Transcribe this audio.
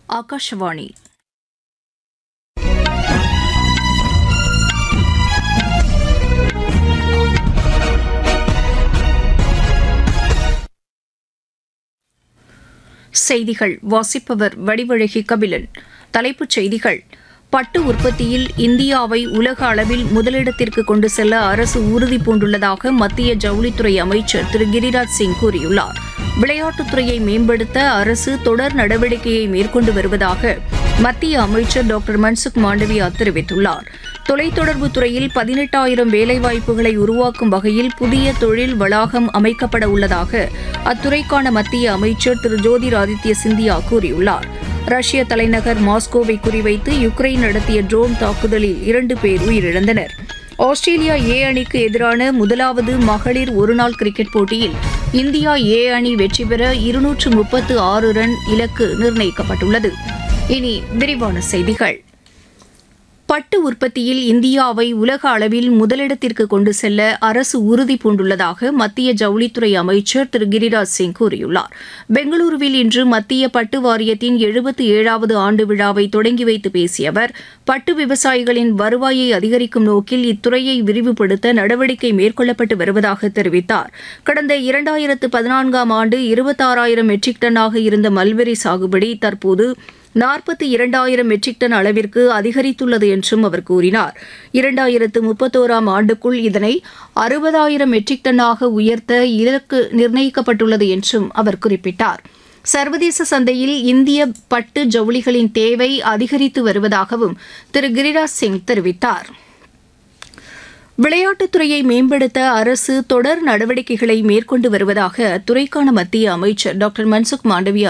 ஆகாஷவாணி. செய்திகள் வாசிப்பவர் வடிவழகி கபிலன். தலைப்புச் செய்திகள்: பட்டு உற்பத்தியில் இந்தியாவை உலக அளவில் முதலிடத்திற்கு கொண்டு செல்ல அரசு உறுதி பூண்டுள்ளதாக மத்திய ஜவுளித்துறை அமைச்சர் திரு கிரிராஜ் சிங் கூறியுள்ளார். விளையாட்டுத்துறையை மேம்படுத்த அரசு தொடர் நடவடிக்கையை மேற்கொண்டு வருவதாக மத்திய அமைச்சர் டாக்டர் மன்சுக் மாண்டவியா தெரிவித்துள்ளார். தொலைத்தொடர்பு துறையில் 18,000 வேலைவாய்ப்புகளை உருவாக்கும் வகையில் புதிய தொழில் வளாகம் அமைக்கப்பட உள்ளதாக அத்துறைக்கான மத்திய அமைச்சர் திரு ஜோதிராதித்ய சிந்தியா கூறியுள்ளார். ரஷ்ய தலைநகர் மாஸ்கோவை குறிவைத்து யுக்ரைன் நடத்திய ட்ரோன் தாக்குதலில் 2 பேர் உயிரிழந்தனர். ஆஸ்திரேலியா ஏ அணிக்கு எதிரான முதலாவது மகளிர் ஒருநாள் கிரிக்கெட் போட்டியில் இந்தியா ஏ அணி வெற்றி பெற 236 ரன் இலக்கு நிர்ணயிக்கப்பட்டுள்ளது. இனி விரிவான செய்திகள். பட்டு உற்பத்தியில் இந்தியாவை உலக அளவில் முதலிடத்திற்கு கொண்டு செல்ல அரசு உறுதி பூண்டுள்ளதாக மத்திய ஜவுளித்துறை அமைச்சர் திரு கிரிராஜ் சிங் கூறியுள்ளார். பெங்களூருவில் இன்று மத்திய பட்டு வாரியத்தின் 77வது ஆண்டு விழாவை தொடங்கி வைத்து பேசிய அவர், பட்டு விவசாயிகளின் வருவாயை அதிகரிக்கும் நோக்கில் இத்துறையை விரிவுபடுத்த நடவடிக்கை மேற்கொள்ளப்பட்டு வருவதாக தெரிவித்தார். கடந்த 2014ஆம் ஆண்டு 26,000 மெட்ரிக் டன்னாக இருந்த மல்பெரி சாகுபடி தற்போது 42,000 மெட்ரிக் டன் அளவிற்கு அதிகரித்துள்ளது என்றும் அவர் கூறினார். 2031ஆம் ஆண்டுக்குள் இதனை 60,000 மெட்ரிக் டன்னாக உயர்த்த இலக்கு நிர்ணயிக்கப்பட்டுள்ளது என்றும் அவர் குறிப்பிட்டார். சர்வதேச சந்தையில் இந்திய பட்டு ஜவுளிகளின் தேவை அதிகரித்து வருவதாகவும் திரு கிரிராஜ் சிங் தெரிவித்தார். விளையாட்டுத்துறையை மேம்படுத்த அரசு தொடர் நடவடிக்கைகளை மேற்கொண்டு வருவதாக அத்துறைக்கான மத்திய அமைச்சர் டாக்டர் மன்சுக் மாண்டவியா